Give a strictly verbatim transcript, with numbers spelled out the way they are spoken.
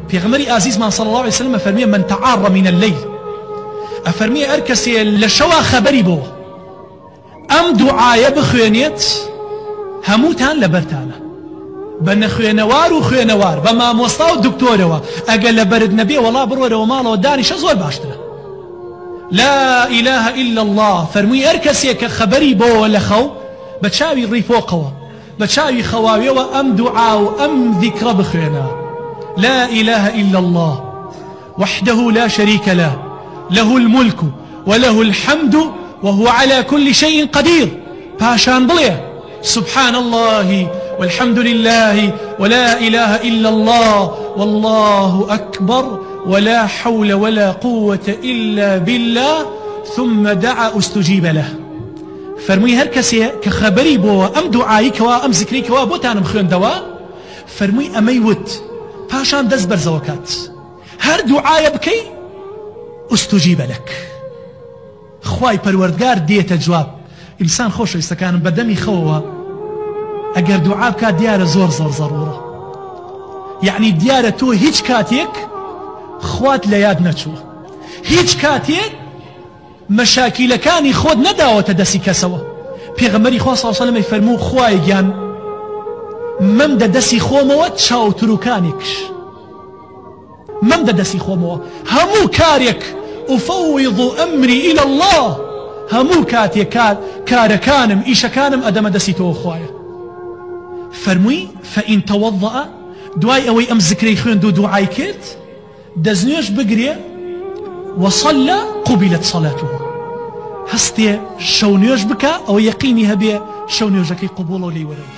پێغەمبەری ئازیزمان صلی الله عليه وسلم فەرمیێ من تعار من الليل، ئەفەرمیێ هەر کەسێ لە شەوا خەبەری بۆوە ئەم دوعایە بخوێنێت هەمووتان لەبەرتانە، بە نەخوێنەوار و خوێنەوار، بە مامۆستا و دکتۆرەوە، ئەگە لەبەرت نەبێ وەڵا بڕوەرەوە ماڵەوە دانیشە زۆر باشترە. لا إله إلا الله فەرمووی هەر کەسێک کە خەبەری بۆوە لە خەو بە چاوی ڕیفۆقەوە بە چاوی خەواویەوە ئەم دوعا و ئەم ذیکرە بخوێنە. لا إله إلا الله وحده لا شريك له له الملك وله الحمد وهو على كل شيء قدير. پاشان بڵێ سبحان الله والحمد لله ولا إله إلا الله والله أكبر ولا حول ولا قوة إلا بالله ثم دعا استجيب له. فرمووی هەر کەسێ کە خەبەری بۆوە ئەم دوعاییکەوە ئەم زیکریکەوە بۆتانم خوێندەوە، فەرمووی ئەمەی وت پاشان دەست بەرزەوە کات، هەر دوعایە بکەی استجیب لك، خوای پەروەردگار دێتە جواب. ئینسان خۆشەویستەکانم بەدەمی خەوەوە ئەگەر دوعا بکات دیارە زۆر زۆر زەڕورە، یعنی دیارە تۆ هیچ کاتێک خوات لە یاد نەچووە، هیچ کاتێک مەشاکیلەکانی خۆت نەداوەتە دەستی کەسەوە. پێغەمبەری خوا صلی الله علیه و سلم فەرموو خوای گیان مەم دە دەستی خۆمەوە چاوتروکانێکش، مەم دە دەستی خۆمەوە هەموو کارێک ئوفەوض ئەمری إلى الله، هەموو کاتێک کارەکانم ئیشەکانم ئەدەمە دەستی تۆ خوایە. فەرمووی فەئین تەوەضەئە، دوای ئەوەی ئەم زیکرەی خوێند و دوعای کرد دەستنوێژ بگرێ وصلى قبلت صلاته، هەستێ شەو نوێژ بکە ئەوە یەقینی هەبێ شەو نوێژەکەی قبوڵە و لێی وەرە.